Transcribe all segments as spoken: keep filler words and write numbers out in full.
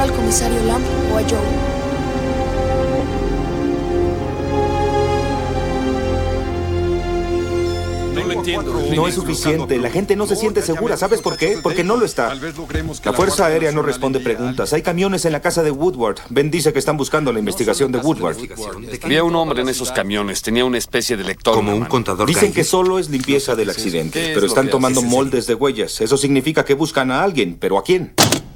llamar al comisario Lamb o a Joe. No es suficiente. La gente no se siente segura. ¿Sabes por qué? Porque no lo está. La Fuerza Aérea no responde preguntas. Hay camiones en la casa de Woodward. Ben dice que están buscando la investigación de Woodward. Vi a un hombre en esos camiones. Tenía una especie de lector. Como un contador. Dicen que solo es limpieza del accidente, pero están tomando moldes de huellas. Eso significa que buscan a alguien. ¿Pero a quién?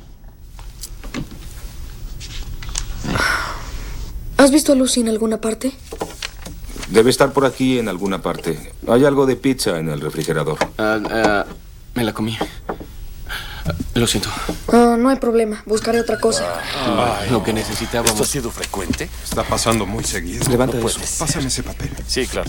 ¿Has visto a Lucy en alguna parte? Debe estar por aquí en alguna parte. Hay algo de pizza en el refrigerador. Uh, uh, me la comí. Uh, lo siento. Uh, no hay problema. Buscaré otra cosa. Uh, lo que necesitábamos. ¿Esto ha sido frecuente? Está pasando muy seguido. Levanta No eso. puedes. Pásame ese papel. Sí, claro.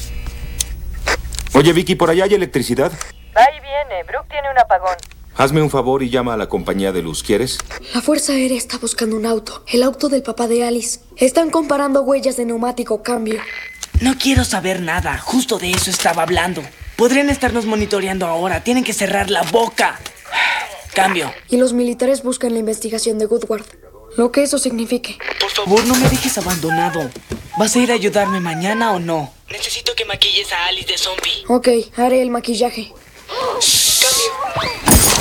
Oye, Vicky, ¿por allá hay electricidad? Ahí viene. Brooke tiene un apagón. Hazme un favor y llama a la compañía de luz. ¿Quieres? La Fuerza Aérea está buscando un auto. El auto del papá de Alice. Están comparando huellas de neumático cambio. No quiero saber nada. Justo de eso estaba hablando. Podrían estarnos monitoreando ahora. Tienen que cerrar la boca. Cambio. Y los militares buscan la investigación de Woodward. Lo que eso signifique. Por favor, no me dejes abandonado. ¿Vas a ir a ayudarme mañana o no? Necesito que maquilles a Alice de zombie. Ok, haré el maquillaje. Cambio.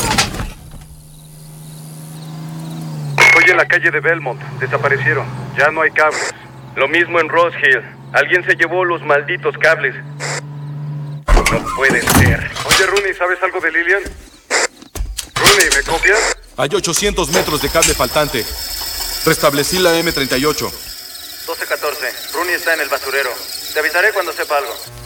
Estoy en la calle de Belmont. Desaparecieron. Ya no hay cables. Lo mismo en Rose Hill. Alguien se llevó los malditos cables. No puede ser. Oye, Rooney, ¿sabes algo de Lillian? Rooney, ¿me copias? Hay ochocientos metros de cable faltante. Restablecí la eme treinta y ocho. doce catorce. Rooney está en el basurero. Te avisaré cuando sepa algo.